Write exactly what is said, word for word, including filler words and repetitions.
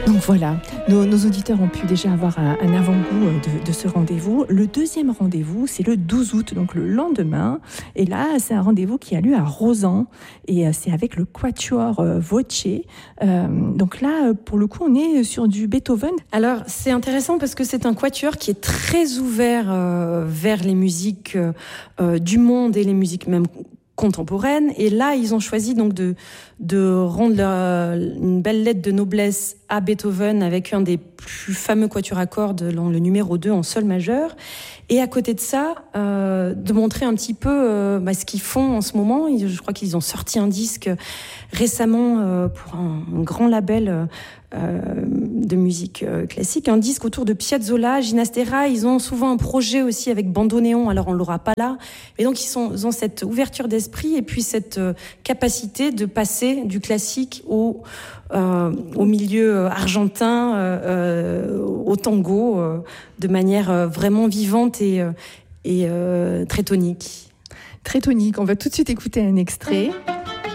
Donc voilà, nos, nos auditeurs ont pu déjà avoir un, un avant-goût de, de ce rendez-vous. Le deuxième rendez-vous, c'est le douze août, donc le lendemain. Et là, c'est un rendez-vous qui a lieu à Rozan. Et c'est avec le Quatuor Voce. Euh, donc là, pour le coup, on est sur du Beethoven. Alors, c'est intéressant parce que c'est un quatuor qui est très ouvert euh, vers les musiques euh, du monde et les musiques même contemporaine. Et là, ils ont choisi donc de, de rendre leur, une belle lettre de noblesse à Beethoven avec un des plus fameux quatuors à cordes, le numéro deux en sol majeur. Et à côté de ça, euh, de montrer un petit peu euh, bah, ce qu'ils font en ce moment. Je crois qu'ils ont sorti un disque récemment euh, pour un, un grand label euh, de musique euh, classique, un disque autour de Piazzolla, Ginastera. Ils ont souvent un projet aussi avec Bandoneon, alors on l'aura pas là. Et donc ils, sont, ils ont cette ouverture d'esprit et puis cette euh, capacité de passer du classique au, euh, au milieu argentin, euh, au tango, euh, de manière euh, vraiment vivante et, euh, et euh, très tonique. Très tonique. On va tout de suite écouter un extrait.